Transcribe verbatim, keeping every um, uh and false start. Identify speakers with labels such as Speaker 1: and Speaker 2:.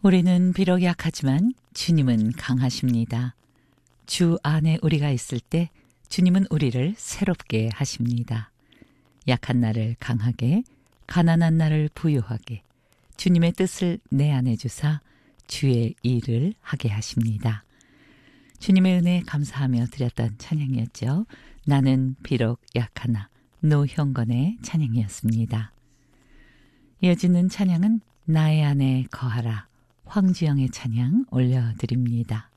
Speaker 1: 우리는 비록 약하지만 주님은 강하십니다. 주 안에 우리가 있을 때 주님은 우리를 새롭게 하십니다. 약한 나를 강하게, 가난한 나를 부유하게 주님의 뜻을 내 안에 주사 주의 일을 하게 하십니다. 주님의 은혜에 감사하며 드렸던 찬양이었죠. 나는 비록 약하나 노형건의 찬양이었습니다. 이어지는 찬양은 나의 안에 거하라 황지영의 찬양 올려드립니다.